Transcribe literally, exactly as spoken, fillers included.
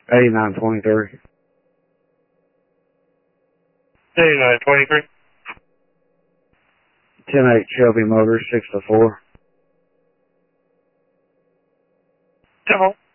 eighty-nine twenty-three. eighty-nine twenty-three. ten eight Shelby Motors, six to four. Come on.